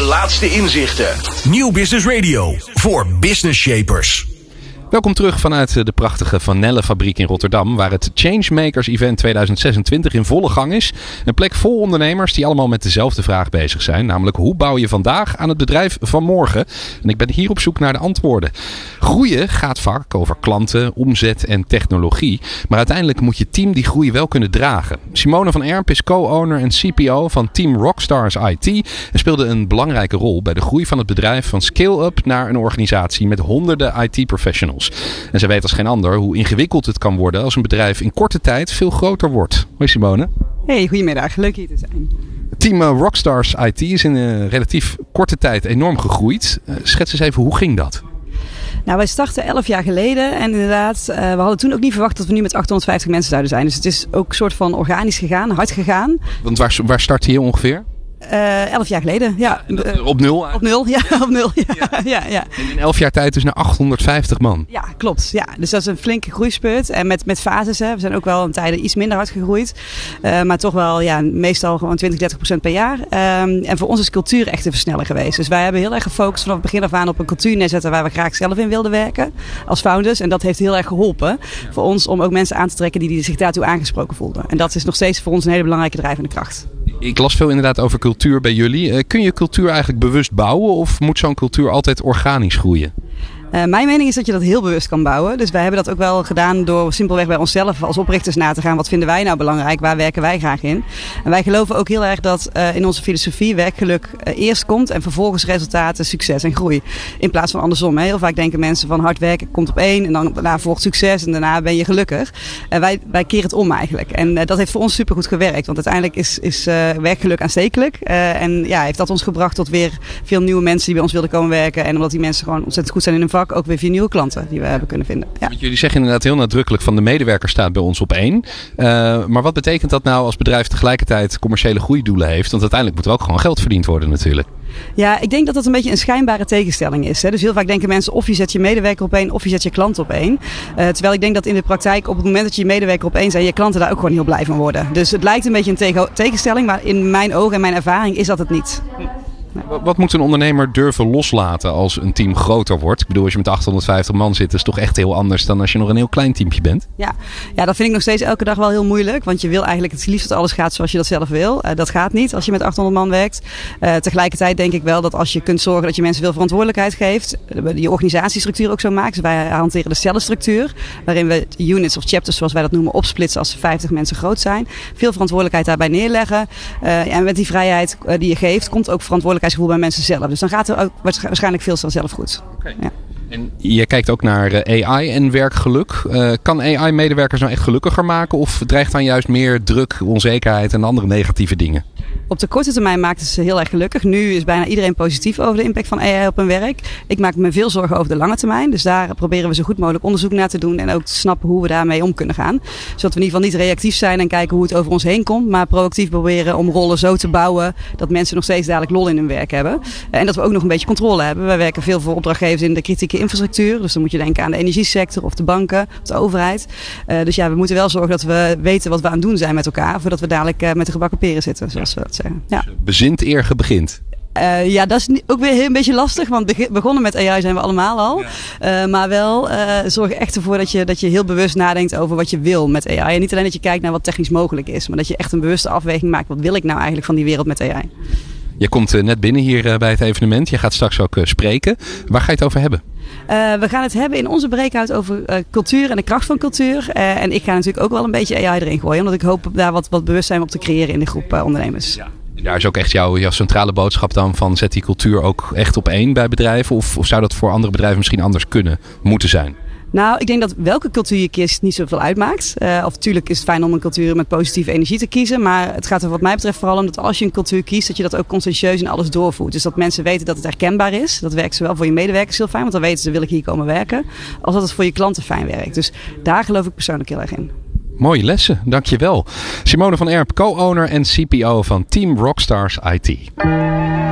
laatste inzichten. Nieuw Business Radio voor Business Shapers. Welkom terug vanuit de prachtige Van Nelle fabriek in Rotterdam, waar het Changemakers Event 2026 in volle gang is. Een plek vol ondernemers die allemaal met dezelfde vraag bezig zijn, namelijk hoe bouw je vandaag aan het bedrijf van morgen? En ik ben hier op zoek naar de antwoorden. Groeien gaat vaak over klanten, omzet en technologie, maar uiteindelijk moet je team die groei wel kunnen dragen. Simone van Erp is co-owner en CPO van Team Rockstars IT en speelde een belangrijke rol bij de groei van het bedrijf van scale-up naar een organisatie met honderden IT-professionals. En zij weet als geen ander hoe ingewikkeld het kan worden als een bedrijf in korte tijd veel groter wordt. Hoi Simone. Hey, goedemiddag. Leuk hier te zijn. Team Rockstars IT is in een relatief korte tijd enorm gegroeid. Schets eens even, hoe ging dat? Nou, wij startten 11 jaar geleden en inderdaad, we hadden toen ook niet verwacht dat we nu met 850 mensen zouden zijn. Dus het is ook een soort van organisch gegaan, hard gegaan. Want waar startte je ongeveer? 11 jaar geleden, ja. Op nul? Op nul, ja. Op nul, ja. En in 11 jaar tijd dus naar 850 man? Ja, klopt. Ja. Dus dat is een flinke groeispurt. En met fases, hè. We zijn ook wel in tijden iets minder hard gegroeid. Maar toch wel, ja, meestal gewoon 20-30% per jaar. En voor ons is cultuur echt een versneller geweest. Dus wij hebben heel erg gefocust vanaf het begin af aan op een cultuur neerzetten waar we graag zelf in wilden werken. Als founders. En dat heeft heel erg geholpen voor ons om ook mensen aan te trekken die zich daartoe aangesproken voelden. En dat is nog steeds voor ons een hele belangrijke drijvende kracht. Ik las veel inderdaad over cultuur bij jullie. Kun je cultuur eigenlijk bewust bouwen of moet zo'n cultuur altijd organisch groeien? Mijn mening is dat je dat heel bewust kan bouwen. Dus wij hebben dat ook wel gedaan door simpelweg bij onszelf als oprichters na te gaan. Wat vinden wij nou belangrijk? Waar werken wij graag in? En wij geloven ook heel erg dat in onze filosofie werkgeluk eerst komt en vervolgens resultaten, succes en groei. In plaats van andersom. Hè. Heel vaak denken mensen van hard werken komt op één en dan daarna volgt succes en daarna ben je gelukkig. Wij keren het om eigenlijk. En dat heeft voor ons supergoed gewerkt. Want uiteindelijk is werkgeluk aanstekelijk. En ja, heeft dat ons gebracht tot weer veel nieuwe mensen die bij ons wilden komen werken. En omdat die mensen gewoon ontzettend goed zijn in hun vak, ook weer 4 nieuwe klanten die we hebben kunnen vinden. Ja. Jullie zeggen inderdaad heel nadrukkelijk van de medewerker staat bij ons op 1. Maar wat betekent dat nou als bedrijf tegelijkertijd commerciële groeidoelen heeft? Want uiteindelijk moet er ook gewoon geld verdiend worden natuurlijk. Ja, ik denk dat dat een beetje een schijnbare tegenstelling is. Hè. Dus heel vaak denken mensen of je zet je medewerker op 1 of je zet je klant op 1. Terwijl ik denk dat in de praktijk op het moment dat je je medewerker op 1 zet, je klanten daar ook gewoon heel blij van worden. Dus het lijkt een beetje een tegenstelling, maar in mijn ogen en mijn ervaring is dat het niet. Wat moet een ondernemer durven loslaten als een team groter wordt? Ik bedoel, als je met 850 man zit, is het toch echt heel anders dan als je nog een heel klein teampje bent? Ja, dat vind ik nog steeds elke dag wel heel moeilijk. Want je wil eigenlijk het liefst dat alles gaat zoals je dat zelf wil. Dat gaat niet als je met 800 man werkt. Tegelijkertijd denk ik wel dat als je kunt zorgen dat je mensen veel verantwoordelijkheid geeft, je organisatiestructuur ook zo maakt. Dus wij hanteren de cellenstructuur, waarin we units of chapters, zoals wij dat noemen, opsplitsen als 50 mensen groot zijn. Veel verantwoordelijkheid daarbij neerleggen. En met die vrijheid die je geeft, komt ook verantwoordelijkheidsgevoel bij mensen zelf. Dus dan gaat er ook waarschijnlijk veel zelf goed. Okay. Ja. En je kijkt ook naar AI en werkgeluk. Kan AI medewerkers nou echt gelukkiger maken? Of dreigt dan juist meer druk, onzekerheid en andere negatieve dingen? Op de korte termijn maakt het ze heel erg gelukkig. Nu is bijna iedereen positief over de impact van AI op hun werk. Ik maak me veel zorgen over de lange termijn. Dus daar proberen we zo goed mogelijk onderzoek naar te doen. En ook te snappen hoe we daarmee om kunnen gaan. Zodat we in ieder geval niet reactief zijn en kijken hoe het over ons heen komt. Maar proactief proberen om rollen zo te bouwen dat mensen nog steeds dadelijk lol in hun werk hebben. En dat we ook nog een beetje controle hebben. Wij werken veel voor opdrachtgevers in de kritieke infrastructuur. Dus dan moet je denken aan de energiesector of de banken of de overheid. Dus ja, we moeten wel zorgen dat we weten wat we aan het doen zijn met elkaar. Voordat we dadelijk met de gebakken peren zitten, zoals we dat zeggen. Ja. Bezint eer begint. Ja, dat is ook weer een beetje lastig. Want begonnen met AI zijn we allemaal al. Ja. Maar wel zorg echt ervoor dat je heel bewust nadenkt over wat je wil met AI. En niet alleen dat je kijkt naar wat technisch mogelijk is. Maar dat je echt een bewuste afweging maakt. Wat wil ik nou eigenlijk van die wereld met AI? Je komt net binnen hier bij het evenement. Je gaat straks ook spreken. Waar ga je het over hebben? We gaan het hebben in onze breakout over cultuur en de kracht van cultuur. En ik ga natuurlijk ook wel een beetje AI erin gooien. Omdat ik hoop daar wat bewustzijn op te creëren in de groep ondernemers. Ja. En daar is ook echt jouw centrale boodschap dan van zet die cultuur ook echt op 1 bij bedrijven? Of zou dat voor andere bedrijven misschien anders moeten zijn? Nou, ik denk dat welke cultuur je kiest niet zoveel uitmaakt. Of natuurlijk is het fijn om een cultuur met positieve energie te kiezen. Maar het gaat er wat mij betreft vooral om dat als je een cultuur kiest, dat je dat ook conscientieus in alles doorvoert. Dus dat mensen weten dat het herkenbaar is. Dat werkt zowel voor je medewerkers heel fijn, want dan weten ze wil ik hier komen werken. Als dat het voor je klanten fijn werkt. Dus daar geloof ik persoonlijk heel erg in. Mooie lessen, dankjewel. Simone van Erp, co-owner en CPO van Team Rockstars IT.